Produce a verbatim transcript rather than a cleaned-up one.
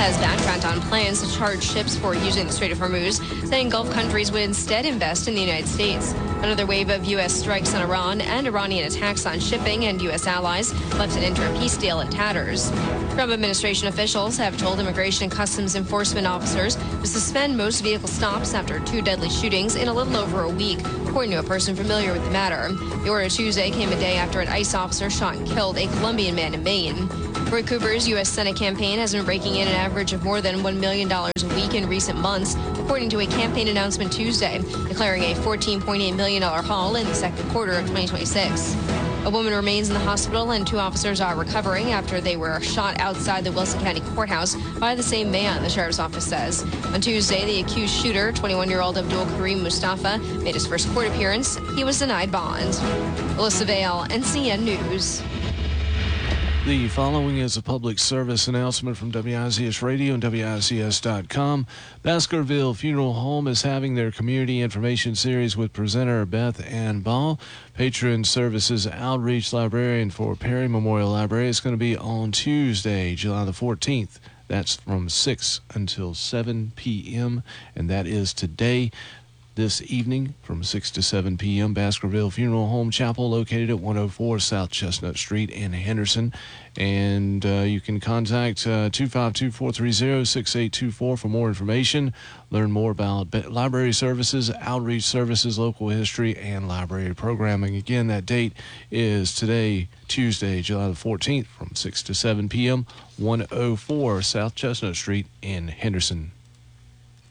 has backtracked on plans to charge ships for using the Strait of Hormuz, saying Gulf countries would instead invest in the United States. Another wave of U S strikes on Iran and Iranian attacks on shipping and U S allies left an interim peace deal in tatters. Trump administration officials have told Immigration and Customs Enforcement officers to suspend most vehicle stops after two deadly shootings in a little over a week, according to a person familiar with the matter. The order Tuesday came a day after an ICE officer shot and killed a Colombian man in Maine. Roy Cooper's U S Senate campaign has been breaking in an average of more than one million dollars a week in recent months, according to a campaign announcement Tuesday, declaring a fourteen point eight million dollars haul in the second quarter of twenty twenty-six. A woman remains in the hospital and two officers are recovering after they were shot outside the Wilson County Courthouse by the same man, the sheriff's office says. On Tuesday, the accused shooter, twenty-one-year-old Abdul Karim Mustafa, made his first court appearance. He was denied bond. Alyssa Vale, N C N News. The following is a public service announcement from W I Z S Radio and W I Z S dot com. Baskerville Funeral Home is having their community information series with presenter Beth Ann Ball. Patron Services Outreach Librarian for Perry Memorial Library is going to be on Tuesday, July the fourteenth. That's from six until seven p.m., and that is today. This evening from six to seven p.m. Baskerville Funeral Home Chapel, located at one oh four South Chestnut Street in Henderson. And uh, you can contact uh, two five two, four three zero, six eight two four for more information. Learn more about library services, outreach services, local history, and library programming. Again, that date is today, Tuesday, July the fourteenth, from six to seven p.m., one oh four South Chestnut Street in Henderson.